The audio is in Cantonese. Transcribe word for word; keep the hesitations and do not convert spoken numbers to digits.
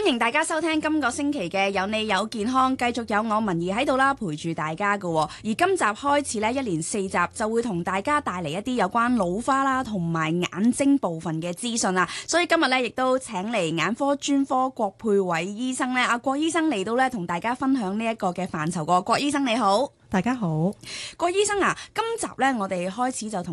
歡迎大家收聽今個星期嘅有你有健康，繼續有我文儀喺度啦，陪住大家㗎。而今集開始呢，一連四集就會同大家帶嚟一啲有關老花啦同埋眼睛部分嘅資訊啊。所以今日呢，亦都請嚟眼科專科郭佩瑋醫生呢，阿郭醫生嚟到呢，同大家分享呢一個嘅範疇。個郭醫生你好。 大家好。 郭醫生啊，今集呢，我哋開始就同